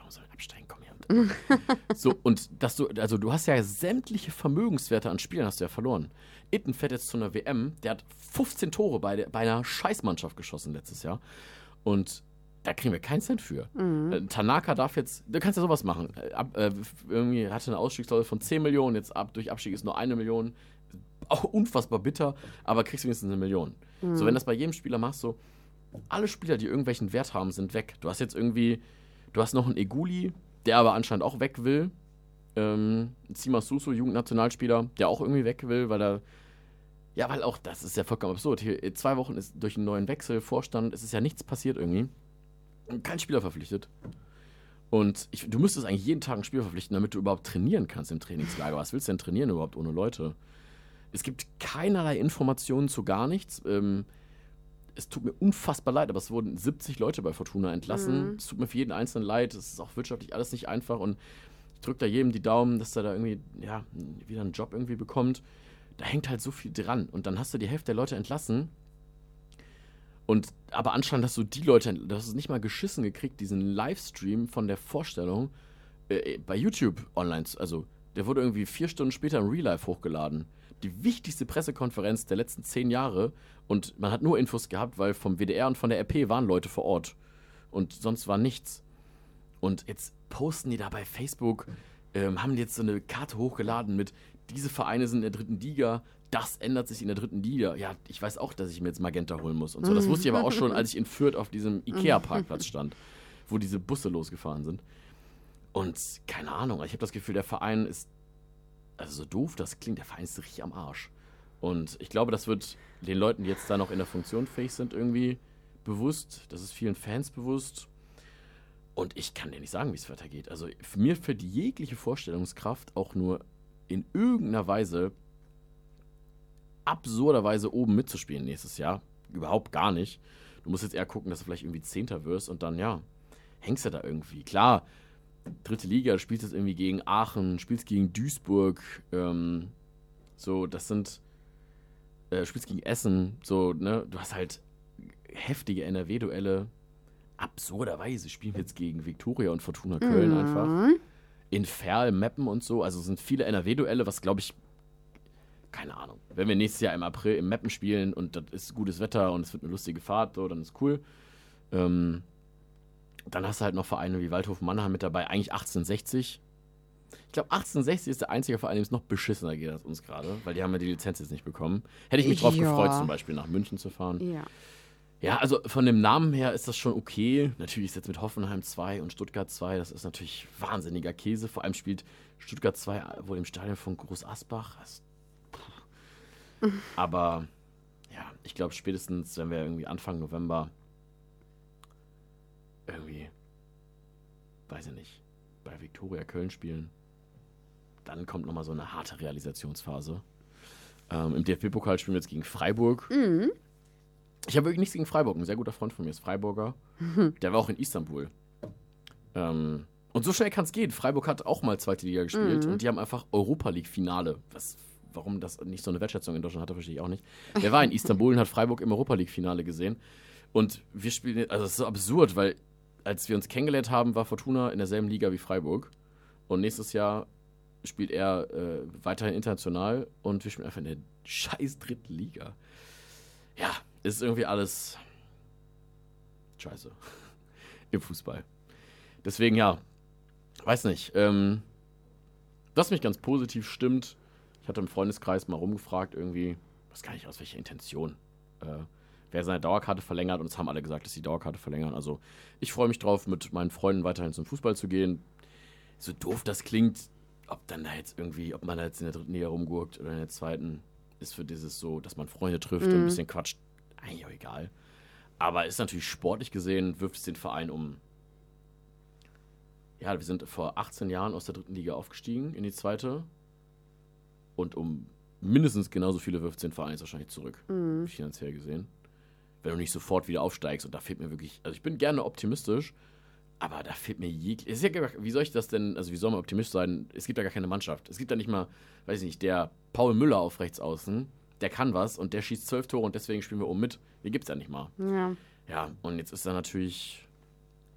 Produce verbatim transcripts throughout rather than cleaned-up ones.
warum soll ich absteigen? Komm her. So, und dass du, also du hast ja sämtliche Vermögenswerte an Spielern hast du ja verloren. Itten fährt jetzt zu einer W M, der hat fünfzehn Tore bei, der, bei einer Scheißmannschaft geschossen letztes Jahr. Und da kriegen wir keinen Cent für. Mhm. Äh, Tanaka darf jetzt, du kannst ja sowas machen. Äh, ab, äh, irgendwie hatte eine Ausstiegsklausel von zehn Millionen, jetzt ab durch Abstieg ist nur eine Million. Auch unfassbar bitter, aber kriegst wenigstens eine Million. Mhm. So, wenn das bei jedem Spieler machst, so, alle Spieler, die irgendwelchen Wert haben, sind weg. Du hast jetzt irgendwie, du hast noch einen Eguli, der aber anscheinend auch weg will. Ähm, Sima Suso, Jugendnationalspieler, der auch irgendwie weg will, weil er, ja, weil auch, das ist ja vollkommen absurd. Hier, in zwei Wochen ist durch einen neuen Wechsel, Vorstand, es ist ja nichts passiert irgendwie. Kein Spieler verpflichtet. Und ich, du müsstest eigentlich jeden Tag einen Spieler verpflichten, damit du überhaupt trainieren kannst im Trainingslager. Was willst du denn trainieren überhaupt ohne Leute? Es gibt keinerlei Informationen zu gar nichts. Ähm, es tut mir unfassbar leid, aber es wurden siebzig Leute bei Fortuna entlassen. Mhm. Es tut mir für jeden Einzelnen leid. Es ist auch wirtschaftlich alles nicht einfach. Und ich drücke da jedem die Daumen, dass er da irgendwie, ja, wieder einen Job irgendwie bekommt. Da hängt halt so viel dran. Und dann hast du die Hälfte der Leute entlassen. Und aber anscheinend hast du die Leute, du hast es nicht mal geschissen gekriegt, diesen Livestream von der Vorstellung äh, bei YouTube online, also der wurde irgendwie vier Stunden später im Real Life hochgeladen. Die wichtigste Pressekonferenz der letzten zehn Jahre und man hat nur Infos gehabt, weil vom W D R und von der R P waren Leute vor Ort und sonst war nichts. Und jetzt posten die da bei Facebook, ähm, haben jetzt so eine Karte hochgeladen mit, diese Vereine sind in der dritten Liga, das ändert sich in der dritten Liga. Ja, ich weiß auch, dass ich mir jetzt Magenta holen muss und so. Das wusste ich aber auch schon, als ich in Fürth auf diesem Ikea-Parkplatz stand, wo diese Busse losgefahren sind. Und keine Ahnung, ich habe das Gefühl, der Verein ist, also so doof das klingt, der Verein ist richtig am Arsch. Und ich glaube, das wird den Leuten, die jetzt da noch in der Funktion fähig sind, irgendwie bewusst. Das ist vielen Fans bewusst. Und ich kann dir nicht sagen, wie es weitergeht. Also für mir fehlt jegliche Vorstellungskraft auch nur in irgendeiner Weise absurderweise oben mitzuspielen nächstes Jahr. Überhaupt gar nicht. Du musst jetzt eher gucken, dass du vielleicht irgendwie Zehnter wirst und dann, ja, hängst du da irgendwie. Klar, dritte Liga, du spielst jetzt irgendwie gegen Aachen, spielst gegen Duisburg, ähm, so, das sind, äh, spielst gegen Essen, so, ne, du hast halt heftige N R W-Duelle. Absurderweise spielen wir jetzt gegen Viktoria und Fortuna Köln mhm. einfach. In Ferl, Meppen und so, also sind viele N R W-Duelle, was, glaube ich, keine Ahnung. Wenn wir nächstes Jahr im April im Meppen spielen und das ist gutes Wetter und es wird eine lustige Fahrt, so, dann ist cool. Ähm, dann hast du halt noch Vereine wie Waldhof Mannheim mit dabei, eigentlich achtzehnhundertsechzig. Ich glaube, achtzehnhundertsechzig ist der einzige Verein, dem es noch beschissener geht als uns gerade, weil die haben ja die Lizenz jetzt nicht bekommen. Hätte ich mich drauf ja. gefreut, zum Beispiel nach München zu fahren. Ja. Ja, also von dem Namen her ist das schon okay. Natürlich ist jetzt mit Hoffenheim zwei und Stuttgart zwei, das ist natürlich wahnsinniger Käse. Vor allem spielt Stuttgart zwei wohl im Stadion von Groß Asbach. Das Aber ja, ich glaube spätestens, wenn wir irgendwie Anfang November irgendwie, weiß ich nicht, bei Viktoria Köln spielen, dann kommt nochmal so eine harte Realisationsphase. Ähm, Im D F B-Pokal spielen wir jetzt gegen Freiburg. Mhm. Ich habe wirklich nichts gegen Freiburg. Ein sehr guter Freund von mir ist Freiburger. Mhm. Der war auch in Istanbul. Ähm, und so schnell kann es gehen. Freiburg hat auch mal zweite Liga gespielt mhm. und die haben einfach Europa League-Finale. Was Warum das nicht so eine Wertschätzung in Deutschland hatte, verstehe ich auch nicht. Der war in Istanbul und hat Freiburg im Europa-League-Finale gesehen. Und wir spielen, also das ist so absurd, weil als wir uns kennengelernt haben, war Fortuna in derselben Liga wie Freiburg. Und nächstes Jahr spielt er äh, weiterhin international und wir spielen einfach in der scheiß dritten Liga. Ja, ist irgendwie alles scheiße im Fußball. Deswegen, ja, weiß nicht. Ähm, was mich ganz positiv stimmt, ich hatte im Freundeskreis mal rumgefragt, irgendwie, weiß gar nicht aus welcher Intention, äh, wer seine Dauerkarte verlängert und es haben alle gesagt, dass sie die Dauerkarte verlängern. Also ich freue mich drauf, mit meinen Freunden weiterhin zum Fußball zu gehen. So doof das klingt, ob dann da jetzt irgendwie, ob man da jetzt in der dritten Liga rumgurkt oder in der zweiten, ist für dieses so, dass man Freunde trifft mhm. und ein bisschen quatscht, eigentlich auch egal. Aber ist natürlich sportlich gesehen, wirft es den Verein um. Ja, wir sind vor achtzehn Jahren aus der dritten Liga aufgestiegen in die zweite. Und um mindestens genauso viele wirft den Verein jetzt wahrscheinlich zurück, mhm. finanziell gesehen. Wenn du nicht sofort wieder aufsteigst. Und da fehlt mir wirklich, also ich bin gerne optimistisch, aber da fehlt mir jeglich. Ja, wie soll ich das denn, also wie soll man optimistisch sein? Es gibt da gar keine Mannschaft. Es gibt da nicht mal, weiß ich nicht, der Paul Müller auf rechts außen, der kann was und der schießt zwölf Tore und deswegen spielen wir oben mit. Den gibt's ja nicht mal. Ja. Ja, und jetzt ist da natürlich,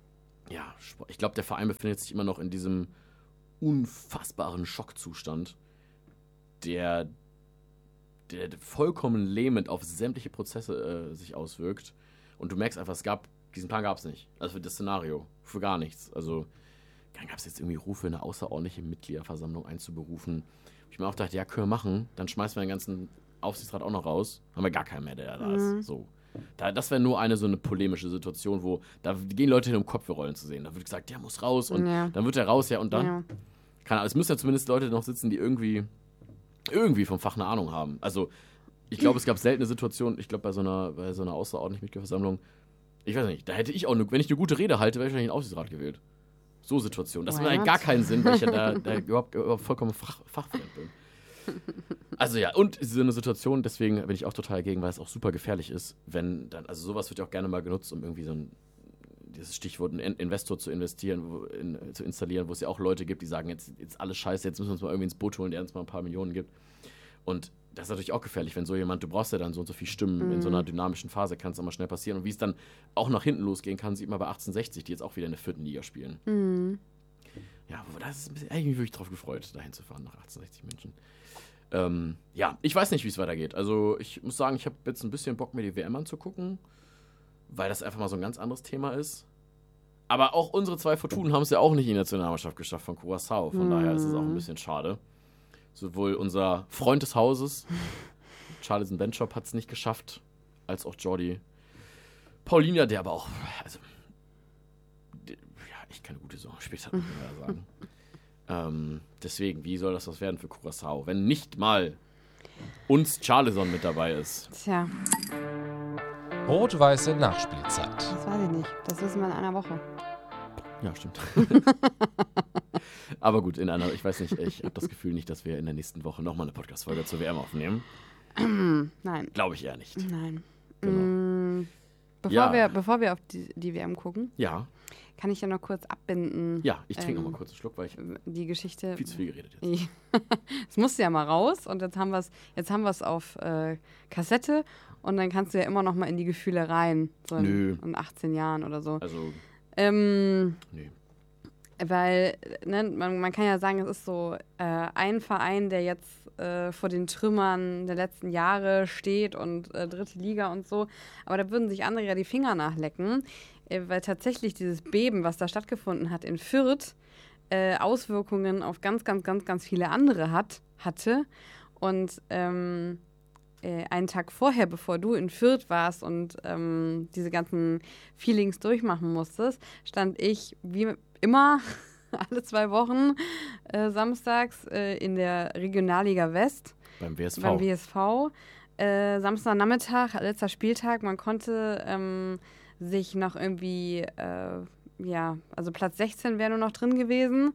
ja, ich glaube, der Verein befindet sich immer noch in diesem unfassbaren Schockzustand, der, der vollkommen lähmend auf sämtliche Prozesse äh, sich auswirkt. Und du merkst einfach, es gab, diesen Plan gab es nicht. Also für das Szenario, für gar nichts. Also dann gab es jetzt irgendwie Rufe, eine außerordentliche Mitgliederversammlung einzuberufen. Ich mir auch dachte, ja, können wir machen. Dann schmeißen wir den ganzen Aufsichtsrat auch noch raus. Haben wir gar keinen mehr, der da Mhm. ist. So. Da, das wäre nur eine so eine polemische Situation, wo da gehen Leute hin, um Kopf rollen zu sehen. Da wird gesagt, der muss raus. Und Ja. dann wird er raus, ja, und dann? Ja. Keine Ahnung, es müssen ja zumindest Leute noch sitzen, die irgendwie, irgendwie vom Fach eine Ahnung haben. Also, ich glaube, es gab seltene Situationen, ich glaube, bei so einer, bei so einer außerordentlichen Mitgliederversammlung, ich weiß nicht, da hätte ich auch, ne, wenn ich eine gute Rede halte, wäre ich wahrscheinlich einen Aufsichtsrat gewählt. So Situationen. Das Why macht eigentlich not? gar keinen Sinn, weil ich ja da, da überhaupt, überhaupt vollkommen fach, fachfremd bin. Also ja, und so eine Situation, deswegen bin ich auch total dagegen, weil es auch super gefährlich ist, wenn dann, also sowas wird ja auch gerne mal genutzt, um irgendwie so ein, dieses Stichwort, einen Investor zu investieren, wo, in, zu installieren, wo es ja auch Leute gibt, die sagen, jetzt, jetzt alles scheiße, jetzt müssen wir uns mal irgendwie ins Boot holen, der uns mal ein paar Millionen gibt. Und das ist natürlich auch gefährlich, wenn so jemand, du brauchst ja dann so und so viele Stimmen Mhm. in so einer dynamischen Phase, kann es auch mal schnell passieren. Und wie es dann auch nach hinten losgehen kann, sieht man bei achtzehnhundertsechzig, die jetzt auch wieder in der vierten Liga spielen. Mhm. Ja, aber da ist ein bisschen, eigentlich wirklich drauf gefreut, dahin zu fahren nach achtzehnhundertsechzig München. Ähm, ja, ich weiß nicht, wie es weitergeht. Also ich muss sagen, ich habe jetzt ein bisschen Bock, mir die W M anzugucken, weil das einfach mal so ein ganz anderes Thema ist. Aber auch unsere zwei Fortunen haben es ja auch nicht in die Nationalmannschaft geschafft von Curaçao. Von Mhm. daher ist es auch ein bisschen schade. Sowohl unser Freund des Hauses, Charlison Benchop, hat es nicht geschafft, als auch Jordi Paulinia, der aber auch, also, der, ja, echt keine gute Saison gespielt hat, muss man ja sagen. ähm, deswegen, wie soll das was werden für Curaçao, wenn nicht mal uns Charlison mit dabei ist? Tja, Rot-weiße Nachspielzeit. das weiß ich nicht. Das wissen wir in einer Woche. Ja, stimmt. Aber gut, in einer, ich weiß nicht, ich habe das Gefühl nicht, dass wir in der nächsten Woche nochmal eine Podcast-Folge zur W M aufnehmen. Nein, Glaube ich eher nicht. nein. Genau. Mm, Bevor, Ja. wir, bevor wir auf die, die W M gucken, Ja, kann ich ja noch kurz abbinden. ja, ich trinke Ähm, noch mal kurz einen Schluck, weil ich Die Geschichte. viel zu viel geredet jetzt. Es musste ja mal raus und jetzt haben wir es jetzt haben wir es auf äh, Kassette und dann kannst du ja immer noch mal in die Gefühle rein. So in, Nö. in achtzehn Jahren oder so. Also, Ähm, nee. Weil, ne, man, man kann ja sagen, es ist so äh, ein Verein, der jetzt äh, vor den Trümmern der letzten Jahre steht und äh, dritte Liga und so. Aber da würden sich andere ja die Finger nachlecken, äh, weil tatsächlich dieses Beben, was da stattgefunden hat in Fürth, äh, Auswirkungen auf ganz, ganz, ganz, ganz viele andere hat, hatte. Und ähm, äh, einen Tag vorher, bevor du in Fürth warst und ähm, diese ganzen Feelings durchmachen musstest, stand ich wie immer alle zwei Wochen äh, samstags äh, in der Regionalliga West Beim W S V. beim W S V. Äh, Samstagnachmittag, letzter Spieltag, man konnte ähm, sich noch irgendwie, äh, ja, also Platz sechzehn wäre nur noch drin gewesen.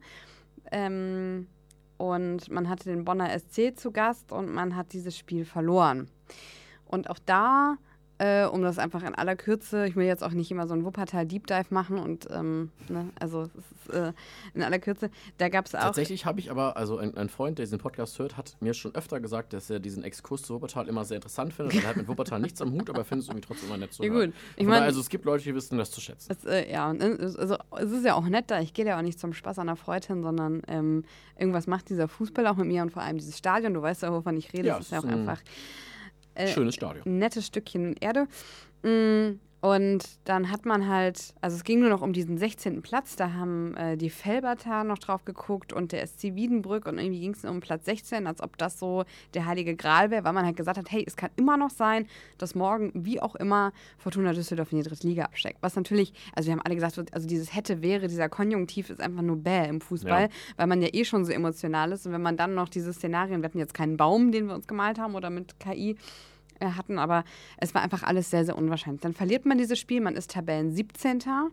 Ähm, und man hatte den Bonner S C zu Gast und man hat dieses Spiel verloren. Und auch da, äh, um das einfach in aller Kürze, ich will jetzt auch nicht immer so einen Wuppertal-Deep Dive machen und, ähm, ne, also es ist, äh, in aller Kürze, da gab es auch... Tatsächlich habe ich aber, also ein, ein Freund, der diesen Podcast hört, hat mir schon öfter gesagt, dass er diesen Exkurs zu Wuppertal immer sehr interessant findet. Und er hat mit Wuppertal nichts am Hut, aber er findet es irgendwie trotzdem immer nett zu Ja, hören. gut. Ich Von mein- daher, also es gibt Leute, die wissen das zu schätzen. Es, äh, ja, und äh, es- also, es ist ja auch nett da. Ich gehe ja auch nicht zum Spaß an der Freude hin, sondern ähm, irgendwas macht dieser Fußball auch mit mir und vor allem dieses Stadion. Du weißt ja, wovon ich rede. Ja, es ist ja es auch ist ein einfach äh, Schönes Stadion. ein nettes Stückchen Erde. Mm, Und dann hat man halt, also es ging nur noch um diesen sechzehnten Platz, da haben äh, die Felberter noch drauf geguckt und der S C Wiedenbrück und irgendwie ging es um Platz sechzehn, als ob das so der heilige Gral wäre, weil man halt gesagt hat, hey, es kann immer noch sein, dass morgen, wie auch immer, Fortuna Düsseldorf in die dritte Liga absteigt. Was natürlich, also wir haben alle gesagt, also dieses hätte, wäre, dieser Konjunktiv ist einfach nur bäh im Fußball, Ja. weil man ja eh schon so emotional ist und wenn man dann noch diese Szenarien, wir hatten jetzt keinen Baum, den wir uns gemalt haben oder mit K I, hatten, aber es war einfach alles sehr, sehr unwahrscheinlich. Dann verliert man dieses Spiel, man ist Tabellen siebzehnter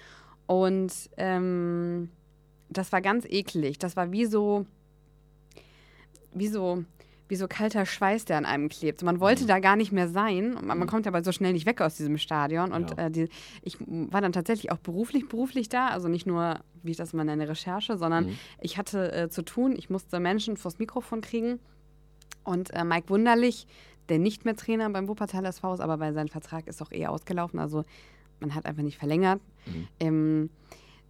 und ähm, das war ganz eklig. Das war wie so, wie so, wie so kalter Schweiß, der an einem klebt. Man wollte da gar nicht mehr sein. Und man, man kommt aber so schnell nicht weg aus diesem Stadion. Und Ja. äh, die, ich war dann tatsächlich auch beruflich, beruflich da. Also nicht nur, wie ich das mal nenne, Recherche, sondern Mhm. ich hatte äh, zu tun. Ich musste Menschen vors Mikrofon kriegen. Und äh, Mike Wunderlich, der nicht mehr Trainer beim Wuppertal S V ist, aber weil sein Vertrag ist auch eh ausgelaufen. Also man hat einfach nicht verlängert. Mhm. Ähm,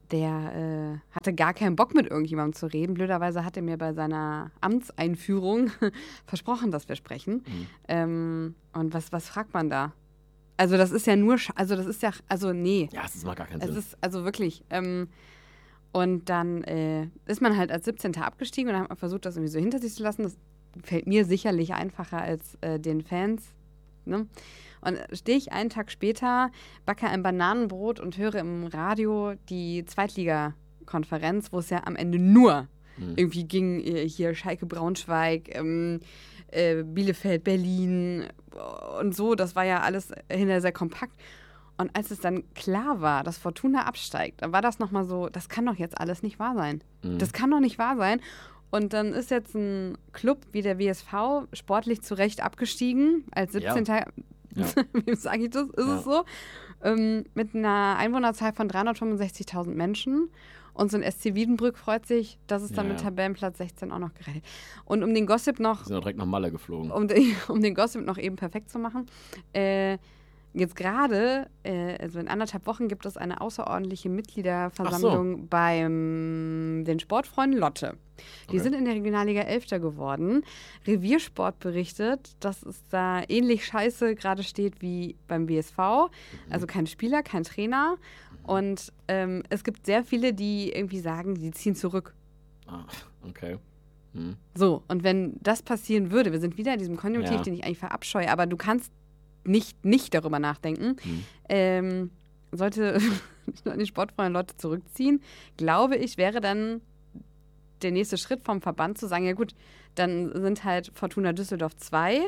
der äh, hatte gar keinen Bock, mit irgendjemandem zu reden. Blöderweise hat er mir bei seiner Amtseinführung versprochen, dass wir sprechen. Mhm. Ähm, und was, was fragt man da? Also das ist ja nur, sch- also das ist ja, also nee. Ja, es macht gar keinen Es Sinn. ist, also wirklich. Ähm, und dann äh, ist man halt als siebzehnter abgestiegen und dann hat man versucht, das irgendwie so hinter sich zu lassen. Das fällt mir sicherlich einfacher als äh, den Fans. Ne? Und stehe ich einen Tag später, backe ein Bananenbrot und höre im Radio die Zweitliga-Konferenz, wo es ja am Ende nur Mhm. irgendwie ging, äh, hier Schalke Braunschweig, ähm, äh, Bielefeld, Berlin und so. Das war ja alles hinterher sehr kompakt. Und als es dann klar war, dass Fortuna absteigt, dann war das nochmal so, das kann doch jetzt alles nicht wahr sein. Mhm. Das kann doch nicht wahr sein. Und dann ist jetzt ein Club wie der W S V sportlich zu Recht abgestiegen, als siebzehnter Ja. Wie sage ich das? Ist Ja. es so? Ähm, mit einer Einwohnerzahl von dreihundertfünfundsechzigtausend Menschen. Und so ein S C Wiedenbrück freut sich, dass es dann Ja, mit ja. Tabellenplatz sechzehn auch noch gerettet. Und um den Gossip noch Die sind auch direkt nach Malle geflogen. um, den- um den Gossip noch eben perfekt zu machen. Äh, jetzt gerade, äh, also in anderthalb Wochen, gibt es eine außerordentliche Mitgliederversammlung beim den Sportfreunden Lotte. Die Okay. sind in der Regionalliga Elfter geworden. Reviersport berichtet, dass es da ähnlich scheiße gerade steht wie beim W S V. Also kein Spieler, kein Trainer. Und ähm, es gibt sehr viele, die irgendwie sagen, die ziehen zurück. Ah, okay. Mhm. So, und wenn das passieren würde, wir sind wieder in diesem Konjunktiv, Ja. den ich eigentlich verabscheue, aber du kannst nicht, nicht darüber nachdenken, Mhm. ähm, sollte die sportfreien Leute zurückziehen, glaube ich, wäre dann der nächste Schritt vom Verband zu sagen, ja gut, dann sind halt Fortuna Düsseldorf zwei,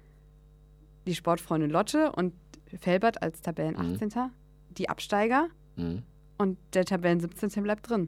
die Sportfreunde Lotte und Felbert als Tabellen achtzehnter die Absteiger Mhm. und der Tabellen siebzehnte bleibt drin.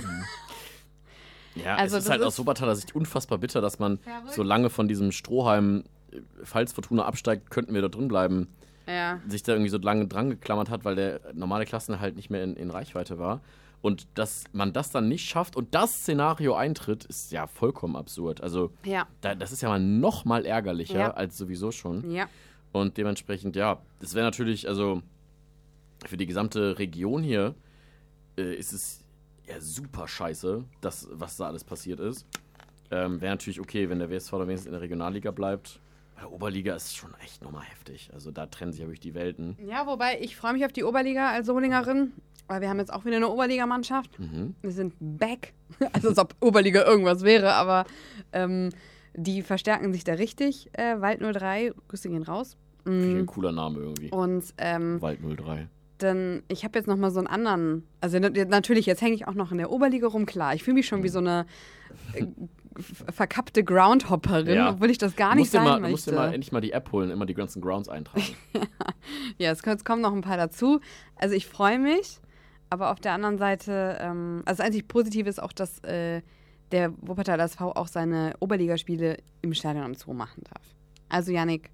Ja, Also es ist das halt aus ist- Wuppertaler Sicht unfassbar bitter, dass man Verrückt. so lange von diesem Strohhalm, äh, falls Fortuna absteigt, könnten wir da drin bleiben, Ja. sich da irgendwie so lange dran geklammert hat, weil der normale Klassen halt nicht mehr in, in Reichweite war. Und dass man das dann nicht schafft und das Szenario eintritt, ist ja vollkommen absurd. Also Ja. da, das ist ja mal noch mal ärgerlicher Ja. als sowieso schon. Ja. Und dementsprechend, ja, das wäre natürlich, also für die gesamte Region hier äh, ist es ja super scheiße, das, was da alles passiert ist. Ähm, wäre natürlich okay, wenn der W S V da wenigstens in der Regionalliga bleibt. Bei der Oberliga ist es schon echt nochmal heftig. Also da trennen sich ja wirklich die Welten. Ja, wobei ich freue mich auf die Oberliga als Solingerin, weil wir haben jetzt auch wieder eine Oberligamannschaft. Mhm. Wir sind back. Also als ob Oberliga irgendwas wäre, aber ähm, die verstärken sich da richtig. Äh, Wald null drei, Grüße gehen raus. Finde ich Mm, ein cooler Name irgendwie. Und ähm, Wald null drei. dann, ich habe jetzt noch mal so einen anderen, also na- natürlich, jetzt hänge ich auch noch in der Oberliga rum, klar. Ich fühle mich schon wie so eine äh, f- verkappte Groundhopperin, Ja. obwohl ich das gar Du nicht musst dir sein mal, du möchte. musst dir mal endlich mal die App holen, immer die ganzen Grounds eintragen. Ja, es, kommen- es kommen noch ein paar dazu. Also ich freue mich, aber auf der anderen Seite, ähm, also das einzig Positive ist auch, dass äh, der Wuppertaler S V auch seine Oberligaspiele im Stadion am Zoo machen darf. Also Yannick,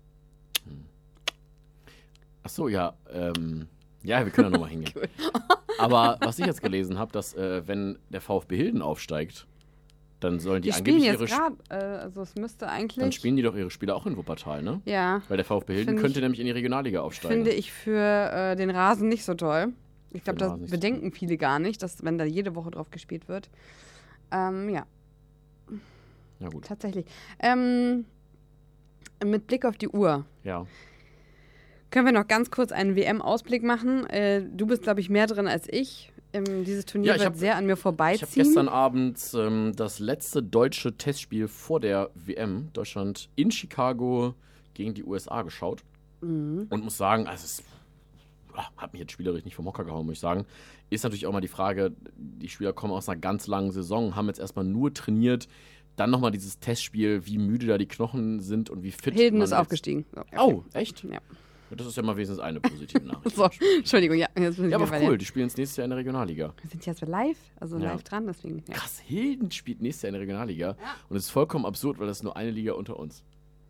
Ach so, ja. Ähm, ja, wir können da nochmal hingehen. Aber was ich jetzt gelesen habe, dass äh, wenn der VfB Hilden aufsteigt, dann sollen die, die spielen angeblich jetzt ihre Sp- gerade, äh, also es müsste eigentlich, dann spielen die doch ihre Spiele auch in Wuppertal, ne? ja, Weil der VfB Hilden Finde könnte ich- nämlich in die Regionalliga aufsteigen. finde ich für äh, den Rasen nicht so toll. Ich glaube, den das Rasen nicht so bedenken viele gar nicht, dass wenn da jede Woche drauf gespielt wird. Ähm, ja, Ja gut, tatsächlich. Ähm, mit Blick auf die Uhr. ja. Können wir noch ganz kurz einen W M-Ausblick machen? Äh, du bist, glaube ich, mehr drin als ich. Ähm, dieses Turnier Ja, ich wird hab- sehr an mir Ich habe vorbeiziehen. gestern Abend ähm, das letzte deutsche Testspiel vor der W M, Deutschland in Chicago gegen die U S A geschaut. Mhm. Und muss sagen, also es ah, hat mich jetzt spielerisch nicht vom Hocker gehauen, muss ich sagen. Ist natürlich auch mal die Frage, die Spieler kommen aus einer ganz langen Saison, haben jetzt erstmal nur trainiert. Dann nochmal dieses Testspiel, wie müde da die Knochen sind und wie fit Hilden man ist jetzt- aufgestiegen. So, ja. Oh, echt? Ja. Das ist ja mal wenigstens eine positive Nachricht. So, Entschuldigung, ja. Jetzt bin ich Ja, aber wieder bei cool, dir. die spielen jetzt nächstes Jahr in der Regionalliga. Wir sind jetzt live, also Ja. live dran, deswegen. Ja. Krass, Hilden spielt nächstes Jahr in der Regionalliga. Und es ist vollkommen absurd, weil das ist nur eine Liga unter uns.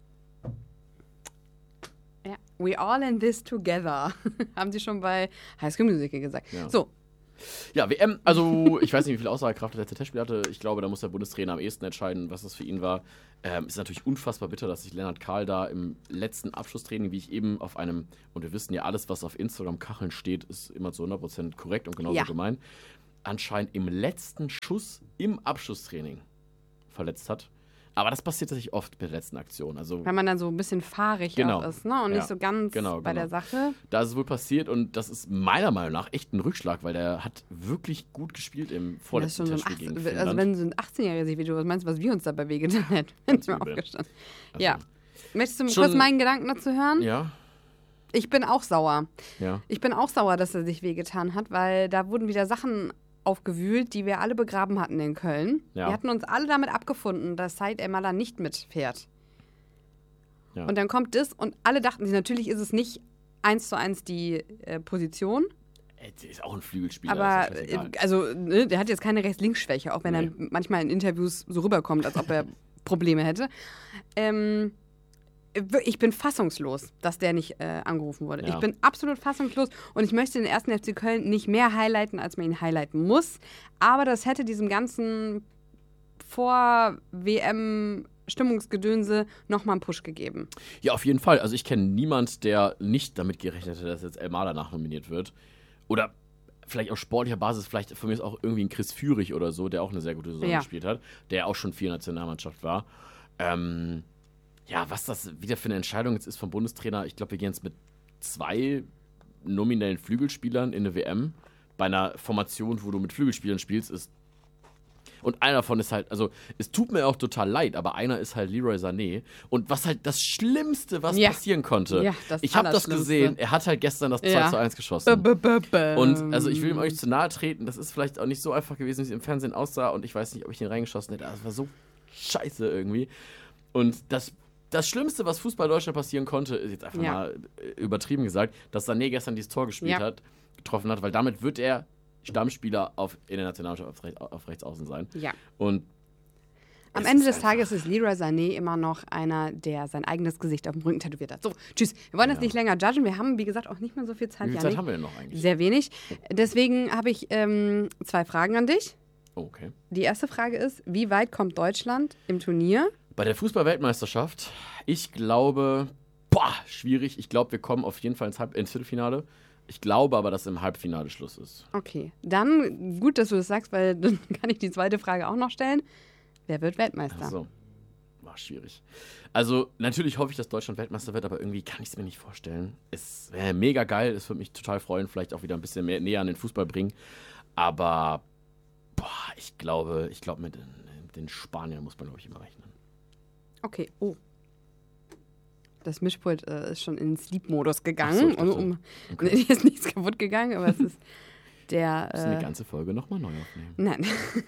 Ja. We all in this together. Haben sie schon bei High School Musical gesagt. Ja. So, Ja, W M, also ich weiß nicht, wie viel Aussagekraft das letzte Testspiel hatte. Ich glaube, da muss der Bundestrainer am ehesten entscheiden, was das für ihn war. Ähm, ist natürlich unfassbar bitter, dass sich Lennart Kahl da im letzten Abschlusstraining, wie ich eben auf einem, und wir wissen ja, alles, was auf Instagram Kacheln steht, ist immer zu hundert Prozent korrekt und genauso Ja. gemein. anscheinend im letzten Schuss im Abschlusstraining verletzt hat. Aber das passiert tatsächlich oft bei der letzten Aktion. Also, weil man dann so ein bisschen fahrig genau. auch ist, ne? Und ja. nicht so ganz genau, bei genau. der Sache. Da ist es wohl passiert und das ist meiner Meinung nach echt ein Rückschlag, weil der hat wirklich gut gespielt im vorletzten so Testspiel gegen Finnland. Also wenn so ein achtzehnjähriger sich wie du was meinst, was wir uns dabei wehgetan hätten, wenn wir übel. aufgestanden. Also, Ja. Möchtest du schon- kurz meinen Gedanken dazu hören? Ja, Ich bin auch sauer. ja. Ich bin auch sauer, dass er sich wehgetan hat, weil da wurden wieder Sachen aufgewühlt, die wir alle begraben hatten in Köln. Ja. Wir hatten uns alle damit abgefunden, dass Said El-Mallah nicht mitfährt. Ja. Und dann kommt das und alle dachten sich, natürlich ist es nicht eins zu eins die äh, Position, Ey, der ist auch ein Flügelspieler. aber ist ja äh, scheißegal. also ne, der hat jetzt keine Rechts-Links-Schwäche, auch wenn Nee. er manchmal in Interviews so rüberkommt, als ob er Probleme hätte. Ähm, ich bin fassungslos, dass der nicht äh, angerufen wurde. Ja. Ich bin absolut fassungslos und ich möchte den ersten F C Köln nicht mehr highlighten, als man ihn highlighten muss. Aber das hätte diesem ganzen Vor-W M-Stimmungsgedönse nochmal einen Push gegeben. Ja, auf jeden Fall. Also ich kenne niemand, der nicht damit gerechnet hätte, dass jetzt El-Mallah nachnominiert wird. Oder vielleicht auf sportlicher Basis, vielleicht von mir ist auch irgendwie ein Chris Führig oder so, der auch eine sehr gute Saison Ja. gespielt hat, der auch schon viel Nationalmannschaft war. Ähm, ja, was das wieder für eine Entscheidung jetzt ist vom Bundestrainer, ich glaube, wir gehen jetzt mit zwei nominellen Flügelspielern in eine W M. Bei einer Formation, wo du mit Flügelspielern spielst, ist und einer davon ist halt, also es tut mir auch total leid, aber einer ist halt Leroy Sané. Und was halt das Schlimmste, was Ja. passieren konnte, Ja, das ich habe das Allerschlimmste. gesehen, er hat halt gestern das zwei Ja. zu eins geschossen. B -b -b Und also ich will ihm euch zu nahe treten, das ist vielleicht auch nicht so einfach gewesen, wie es im Fernsehen aussah und ich weiß nicht, ob ich ihn reingeschossen hätte. Das war so scheiße irgendwie. Und das, das Schlimmste, was Fußball Deutschland passieren konnte, ist jetzt einfach Ja. mal äh, übertrieben gesagt, dass Sané gestern dieses Tor gespielt Ja. hat, getroffen hat, weil damit wird er Stammspieler auf, in der Nationalmannschaft auf, Recht, auf Rechtsaußen sein. Ja. Und Am es Ende ist des einfach- Tages ist Leroy Sané immer noch einer, der sein eigenes Gesicht auf dem Rücken tätowiert hat. So, tschüss. Wir wollen das Ja. nicht länger judgen. Wir haben, wie gesagt, auch nicht mehr so viel Zeit. Wie viel Zeit Janik. haben wir denn noch eigentlich? Sehr wenig. Deswegen habe ich ähm, zwei Fragen an dich. Oh, okay. Die erste Frage ist, wie weit kommt Deutschland im Turnier? Bei der Fußball-Weltmeisterschaft, ich glaube, boah, schwierig. Ich glaube, wir kommen auf jeden Fall ins, Halb ins Viertelfinale. Ich glaube aber, dass im Halbfinale Schluss ist. Okay, dann gut, dass du das sagst, weil dann kann ich die zweite Frage auch noch stellen. Wer wird Weltmeister? Ach so. War schwierig. Also, natürlich hoffe ich, dass Deutschland Weltmeister wird, aber irgendwie kann ich es mir nicht vorstellen. Es wäre mega geil, es würde mich total freuen, vielleicht auch wieder ein bisschen mehr näher an den Fußball bringen. Aber, boah, ich glaube, ich glaube, mit den, mit den Spaniern muss man, glaube ich, immer rechnen. Okay, oh. Das Mischpult äh, ist schon in den Sleep-Modus Ach so, gegangen. ich dachte, um, um, okay. Hier ist nichts kaputt gegangen, aber es ist der. Wir müssen Äh, die ganze Folge nochmal neu aufnehmen. nein.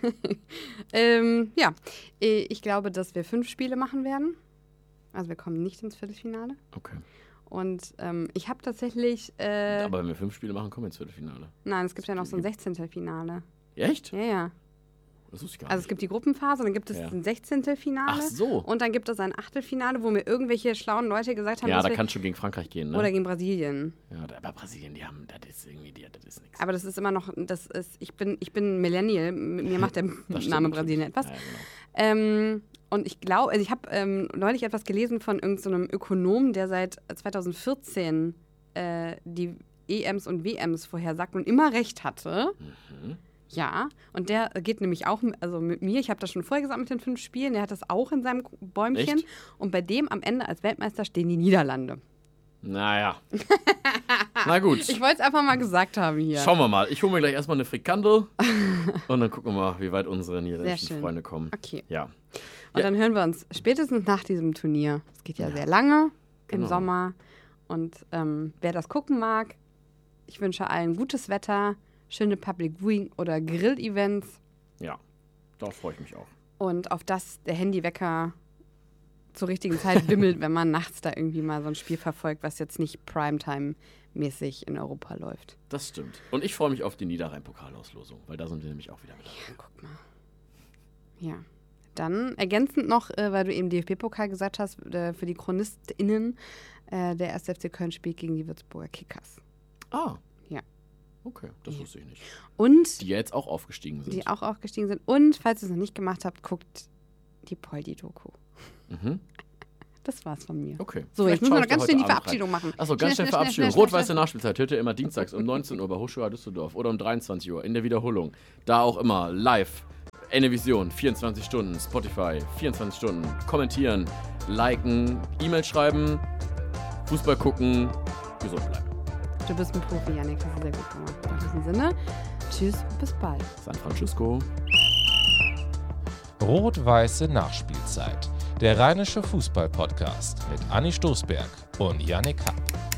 ähm, ja, Äh, ich glaube, dass wir fünf Spiele machen werden. Also wir kommen nicht ins Viertelfinale. Okay. Und ähm, ich habe tatsächlich. Äh, Aber wenn wir fünf Spiele machen, kommen wir ins Viertelfinale. nein, es gibt ja noch so ein sechzehnten Finale. Echt? Ja, ja. Das wusste ich gar Also es nicht. gibt die Gruppenphase und dann gibt es Ja. ein sechzehnten Finale. Ach so. Und dann gibt es ein Achtelfinale, wo mir irgendwelche schlauen Leute gesagt haben, Ja, dass da wir, kann es schon gegen Frankreich gehen, ne? oder gegen Brasilien. Ja, da- aber Brasilien, die haben, das ist irgendwie, die, das ist nichts. Aber das ist immer noch, das ist, ich bin, ich bin Millennial, mit mir macht der Name Brasilien etwas. Ja, genau. Ähm, und ich glaube, also ich habe ähm, neulich etwas gelesen von irgendeinem so Ökonom, der seit zweitausendvierzehn äh, die E Ms und W Ms vorhersagt und immer recht hatte. Mhm. Ja, und der geht nämlich auch, also mit mir, ich habe das schon vorher gesagt mit den fünf Spielen, der hat das auch in seinem Bäumchen. Echt? Und bei dem am Ende als Weltmeister stehen die Niederlande. Naja. Na gut. Ich wollte es einfach mal gesagt haben hier. Schauen wir mal. Ich hole mir gleich erstmal eine Frikandel und dann gucken wir mal, wie weit unsere Sehr niederländischen schön. Freunde kommen. Okay. Ja. Und Ja. dann hören wir uns spätestens nach diesem Turnier. Es geht ja, Ja. sehr lange im Genau. Sommer. Und ähm, wer das gucken mag, ich wünsche allen gutes Wetter, schöne Public Viewing oder Grill-Events Ja. Darauf freue ich mich auch. und auf das der Handywecker zur richtigen Zeit bimmelt, wenn man nachts da irgendwie mal so ein Spiel verfolgt, was jetzt nicht Primetime-mäßig in Europa läuft. Das stimmt. Und ich freue mich auf die Niederrhein-Pokalauslosung, weil da sind wir nämlich auch wieder mit dabei. Ja, guck mal. Ja. Dann ergänzend noch, äh, weil du eben D F B-Pokal gesagt hast, äh, für die ChronistInnen, äh, der erste F C Köln spielt gegen die Würzburger Kickers. Ah. Ja. Okay, das Ja. wusste ich nicht. Und Die ja jetzt auch aufgestiegen sind. die auch aufgestiegen sind. Und falls ihr es noch nicht gemacht habt, guckt die Poldi-Doku. Mhm. Das war's von mir. Okay. So, Vielleicht jetzt müssen wir schaue noch ich ganz da schnell die heute Abend Verabschiedung rein. machen. Achso, ganz Schnell, schnell schnell, Verabschiedung. schnell, schnell, Rot-Weiße schnell. Nachspielzeit hört ihr immer dienstags um neunzehn Uhr bei Hochschule Düsseldorf oder um dreiundzwanzig Uhr in der Wiederholung. Da auch immer live. Ennevision, vierundzwanzig Stunden. Spotify, vierundzwanzig Stunden. Kommentieren, liken, E-Mail schreiben, Fußball gucken, gesund bleiben. Du bist ein Profi, Yannick. Das ist sehr gut gemacht. In diesem Sinne, tschüss, bis bald. San Francisco. Rot-Weiße Nachspielzeit. Der Rheinische Fußball-Podcast mit Anni Stoßberg und Yannick Happ.